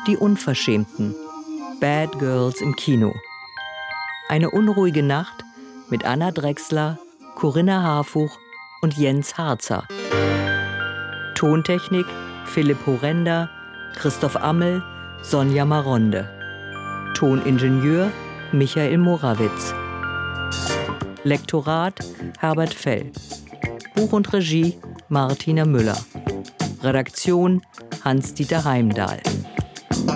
Die Unverschämten. Bad Girls im Kino. Eine unruhige Nacht mit Anna Drechsler, Corinna Harfuch und Jens Harzer. Tontechnik Philipp Horrender, Christoph Ammel, Sonja Maronde. Toningenieur Michael Morawitz. Lektorat Herbert Fell. Buch und Regie Martina Müller. Redaktion Hans-Dieter Heimdahl.